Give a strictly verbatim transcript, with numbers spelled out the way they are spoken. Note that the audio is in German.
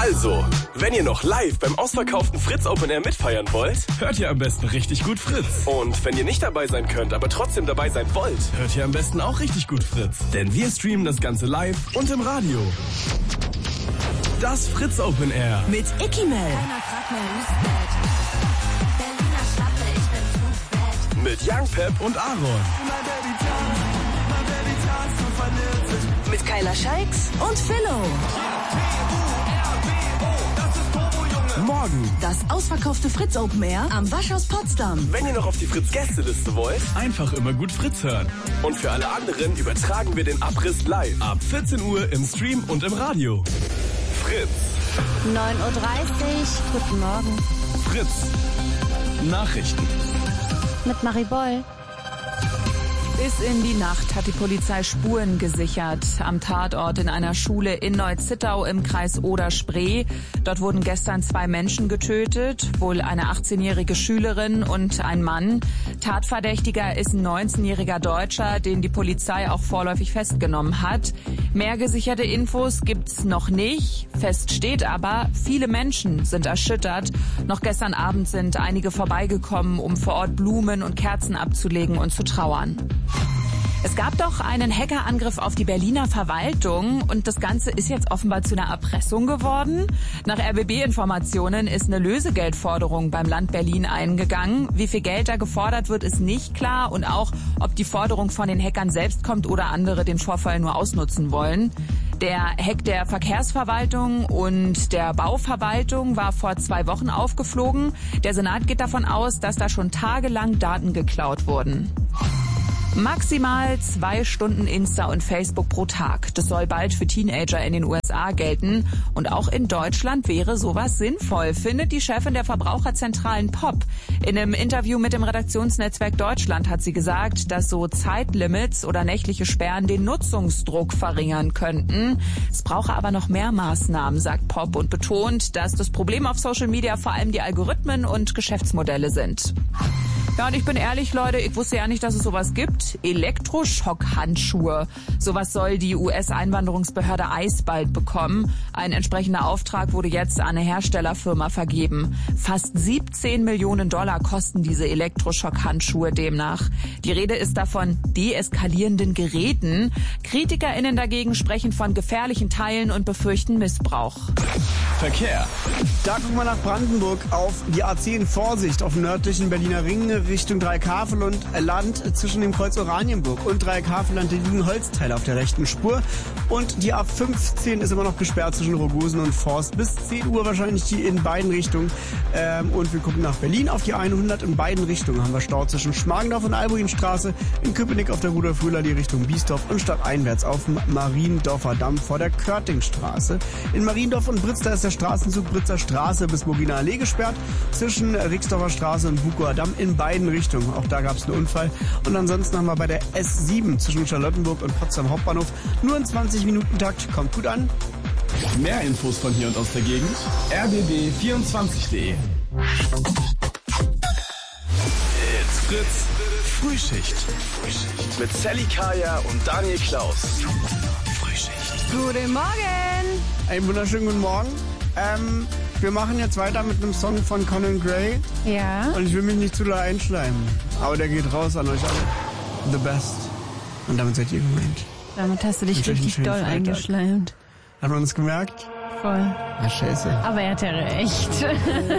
Also, wenn ihr noch live beim ausverkauften Fritz Open Air mitfeiern wollt, hört ihr am besten richtig gut Fritz. Und wenn ihr nicht dabei sein könnt, aber trotzdem dabei sein wollt, hört ihr am besten auch richtig gut Fritz. Denn wir streamen das Ganze live und im Radio. Das Fritz Open Air. Mit Icky Mel. Mit Young Pep und Aaron. Mit Kyla Scheiks und Philo. Morgen das ausverkaufte Fritz Open Air am Waschhaus Potsdam. Wenn ihr noch auf die Fritz-Gästeliste wollt, einfach immer gut Fritz hören. Und für alle anderen übertragen wir den Abriss live. Ab vierzehn Uhr im Stream und im Radio. Fritz. neun Uhr dreißig. Guten Morgen. Fritz. Nachrichten. Mit Marie Boll. Bis in die Nacht hat die Polizei Spuren gesichert am Tatort in einer Schule in Neu-Zittau im Kreis Oder-Spree. Dort wurden gestern zwei Menschen getötet, wohl eine achtzehnjährige Schülerin und ein Mann. Tatverdächtiger ist ein neunzehnjähriger Deutscher, den die Polizei auch vorläufig festgenommen hat. Mehr gesicherte Infos gibt's noch nicht. Fest steht aber, viele Menschen sind erschüttert. Noch gestern Abend sind einige vorbeigekommen, um vor Ort Blumen und Kerzen abzulegen und zu trauern. Es gab doch einen Hackerangriff auf die Berliner Verwaltung und das Ganze ist jetzt offenbar zu einer Erpressung geworden. Nach R B B-Informationen ist eine Lösegeldforderung beim Land Berlin eingegangen. Wie viel Geld da gefordert wird, ist nicht klar und auch, ob die Forderung von den Hackern selbst kommt oder andere den Vorfall nur ausnutzen wollen. Der Hack der Verkehrsverwaltung und der Bauverwaltung war vor zwei Wochen aufgeflogen. Der Senat geht davon aus, dass da schon tagelang Daten geklaut wurden. Maximal zwei Stunden Insta und Facebook pro Tag. Das soll bald für Teenager in den U S A gelten. Und auch in Deutschland wäre sowas sinnvoll, findet die Chefin der Verbraucherzentralen Pop. In einem Interview mit dem Redaktionsnetzwerk Deutschland hat sie gesagt, dass so Zeitlimits oder nächtliche Sperren den Nutzungsdruck verringern könnten. Es brauche aber noch mehr Maßnahmen, sagt Pop und betont, dass das Problem auf Social Media vor allem die Algorithmen und Geschäftsmodelle sind. Ja, und ich bin ehrlich, Leute, ich wusste ja nicht, dass es sowas gibt. Elektroschockhandschuhe. Sowas soll die U S-Einwanderungsbehörde I C E bald bekommen. Ein entsprechender Auftrag wurde jetzt an eine Herstellerfirma vergeben. Fast siebzehn Millionen Dollar kosten diese Elektroschockhandschuhe demnach. Die Rede ist davon deeskalierenden Geräten. KritikerInnen dagegen sprechen von gefährlichen Teilen und befürchten Missbrauch. Verkehr. Da gucken wir nach Brandenburg auf die A zehn. Vorsicht auf dem nördlichen Berliner Ring Richtung Dreieckhavel und Land zwischen dem Kreuz Oranienburg und Dreieckhavelland liegen Holzteile auf der rechten Spur. Und die A fünfzehn ist immer noch gesperrt zwischen Rogosen und Forst. Bis zehn Uhr wahrscheinlich die in beiden Richtungen. Ähm, und wir gucken nach Berlin auf die hundert. In beiden Richtungen haben wir Stau zwischen Schmargendorf und Albuinstraße. In Köpenick auf der Rudolf-Röhler die Richtung Biesdorf und stadteinwärts auf dem Mariendorfer Damm vor der Körtingstraße. In Mariendorf und Britz, da ist der Straßenzug Britzer Straße bis Burginer Allee gesperrt. Zwischen Rixdorfer Straße und Bukower Damm in beiden Richtungen. Auch da gab es einen Unfall. Und ansonsten haben wir bei der S sieben zwischen Charlottenburg und Potsdam Hauptbahnhof nur einen zwanzig Minuten Takt. Kommt gut an. Mehr Infos von hier und aus der Gegend. r b b vierundzwanzig punkt de. It's Fritz Frühschicht. Frühschicht. Mit Sally Kaya und Daniel Klaus. Frühschicht. Guten Morgen! Einen wunderschönen guten Morgen. Ähm, wir machen jetzt weiter mit einem Song von Conan Gray. Ja. Und ich will mich nicht zu doll einschleimen. Aber der geht raus an euch alle. The best. Und damit seid ihr gemeint. Damit hast du dich richtig doll Freitag. eingeschleimt. Hat man es gemerkt? Voll. Ah, scheiße. Aber er hat ja recht.